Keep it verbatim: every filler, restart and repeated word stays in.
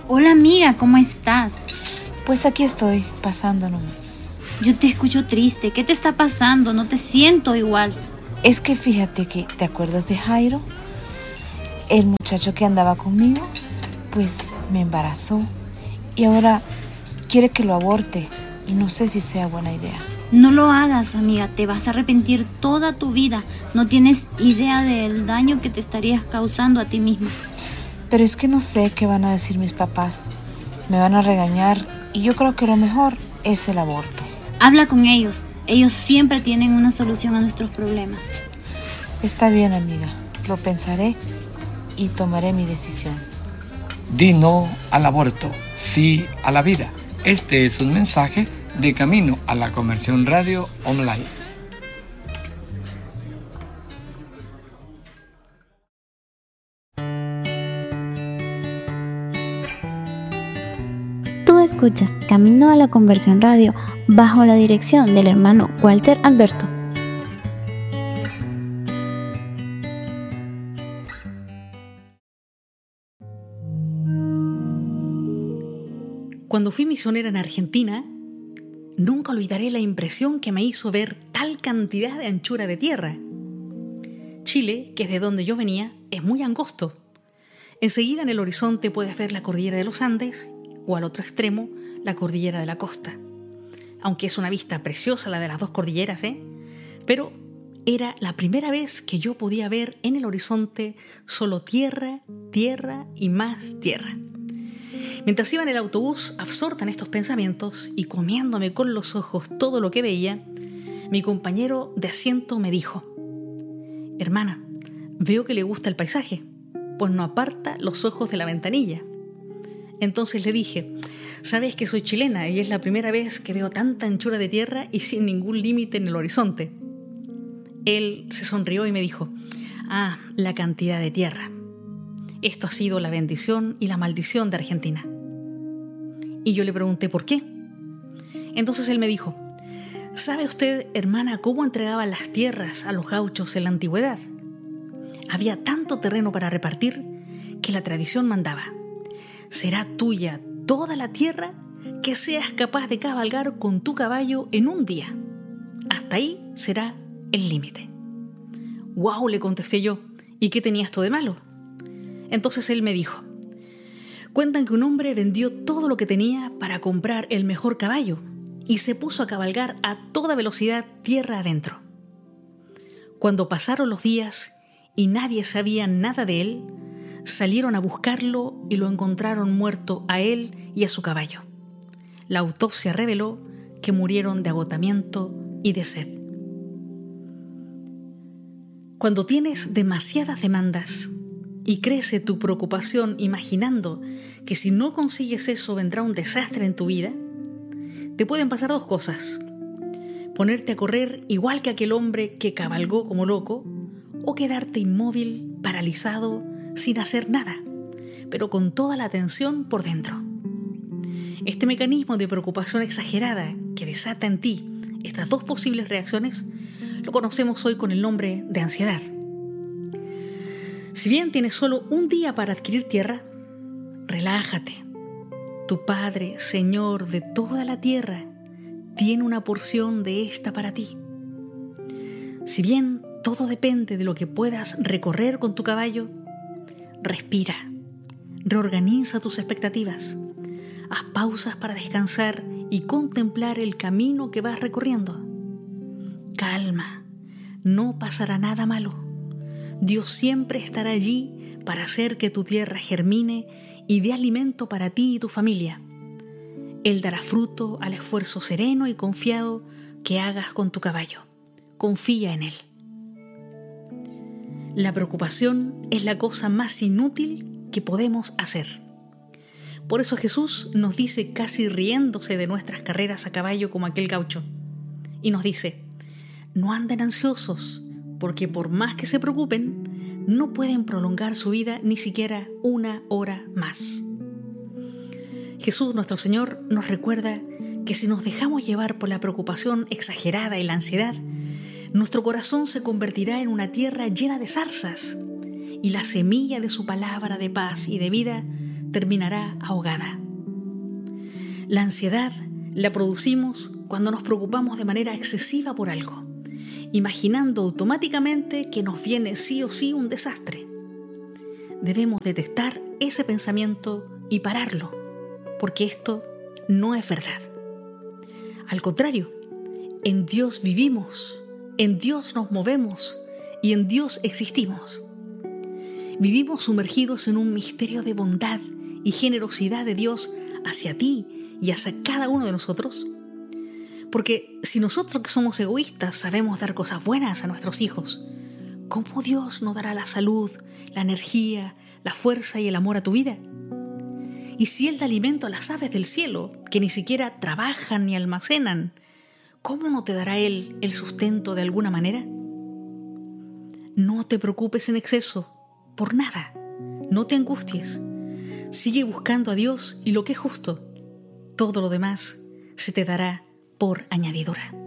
Hola amiga, ¿cómo estás? Pues aquí estoy, pasando nomás. Yo te escucho triste. ¿Qué te está pasando? No te siento igual. Es que fíjate que, ¿te acuerdas de Jairo? El muchacho que andaba conmigo, pues me embarazó. Y ahora quiere que lo aborte. Y no sé si sea buena idea. No lo hagas, amiga. Te vas a arrepentir toda tu vida. No tienes idea del daño que te estarías causando a ti misma. Pero es que no sé qué van a decir mis papás. Me van a regañar y yo creo que lo mejor es el aborto. Habla con ellos. Ellos siempre tienen una solución a nuestros problemas. Está bien, amiga. Lo pensaré y tomaré mi decisión. Di no al aborto, sí a la vida. Este es un mensaje de Camino a la Conversión Radio Online. Tú escuchas Camino a la Conversión Radio bajo la dirección del hermano Walter Alberto. Cuando fui misionera en Argentina, nunca olvidaré la impresión que me hizo ver tal cantidad de anchura de tierra. Chile, que es de donde yo venía, es muy angosto. Enseguida en el horizonte puedes ver la cordillera de los Andes o al otro extremo la cordillera de la costa. Aunque es una vista preciosa la de las dos cordilleras, ¿eh? Pero era la primera vez que yo podía ver en el horizonte solo tierra, tierra y más tierra. Mientras iba en el autobús, absorta en estos pensamientos y comiéndome con los ojos todo lo que veía, mi compañero de asiento me dijo: hermana, veo que le gusta el paisaje, pues no aparta los ojos de la ventanilla. Entonces le dije: sabes que soy chilena y es la primera vez que veo tanta anchura de tierra y sin ningún límite en el horizonte. Él se sonrió y me dijo: ah, la cantidad de tierra. Esto ha sido la bendición y la maldición de Argentina. Y yo le pregunté por qué. Entonces él me dijo: ¿sabe usted, hermana, cómo entregaban las tierras a los gauchos en la antigüedad? Había tanto terreno para repartir que la tradición mandaba: será tuya toda la tierra que seas capaz de cabalgar con tu caballo en un día. Hasta ahí será el límite. ¡Wow!, le contesté yo. ¿Y qué tenía esto de malo? Entonces él me dijo: cuentan que un hombre vendió todo lo que tenía para comprar el mejor caballo y se puso a cabalgar a toda velocidad tierra adentro. Cuando pasaron los días y nadie sabía nada de él, salieron a buscarlo y lo encontraron muerto a él y a su caballo. La autopsia reveló que murieron de agotamiento y de sed. Cuando tienes demasiadas demandas y crece tu preocupación imaginando que si no consigues eso vendrá un desastre en tu vida, te pueden pasar dos cosas: ponerte a correr igual que aquel hombre que cabalgó como loco, o quedarte inmóvil, paralizado, sin hacer nada, pero con toda la tensión por dentro. Este mecanismo de preocupación exagerada que desata en ti estas dos posibles reacciones lo conocemos hoy con el nombre de ansiedad. Si bien tienes solo un día para adquirir tierra, relájate. Tu Padre, Señor de toda la tierra, tiene una porción de esta para ti. Si bien todo depende de lo que puedas recorrer con tu caballo, respira, reorganiza tus expectativas, haz pausas para descansar y contemplar el camino que vas recorriendo. Calma, no pasará nada malo. Dios siempre estará allí para hacer que tu tierra germine y dé alimento para ti y tu familia. Él dará fruto al esfuerzo sereno y confiado que hagas con tu caballo. Confía en Él. La preocupación es la cosa más inútil que podemos hacer. Por eso Jesús nos dice, casi riéndose de nuestras carreras a caballo como aquel gaucho, y nos dice: no anden ansiosos, porque por más que se preocupen, no pueden prolongar su vida ni siquiera una hora más. Jesús, nuestro Señor, nos recuerda que si nos dejamos llevar por la preocupación exagerada y la ansiedad, nuestro corazón se convertirá en una tierra llena de zarzas y la semilla de su palabra de paz y de vida terminará ahogada. La ansiedad la producimos cuando nos preocupamos de manera excesiva por algo, imaginando automáticamente que nos viene sí o sí un desastre. Debemos detectar ese pensamiento y pararlo, porque esto no es verdad. Al contrario, en Dios vivimos, en Dios nos movemos y en Dios existimos. Vivimos sumergidos en un misterio de bondad y generosidad de Dios hacia ti y hacia cada uno de nosotros. Porque si nosotros que somos egoístas sabemos dar cosas buenas a nuestros hijos, ¿cómo Dios nos dará la salud, la energía, la fuerza y el amor a tu vida? Y si Él da alimento a las aves del cielo, que ni siquiera trabajan ni almacenan, ¿cómo no te dará Él el sustento de alguna manera? No te preocupes en exceso, por nada. No te angusties. Sigue buscando a Dios y lo que es justo. Todo lo demás se te dará por añadidura.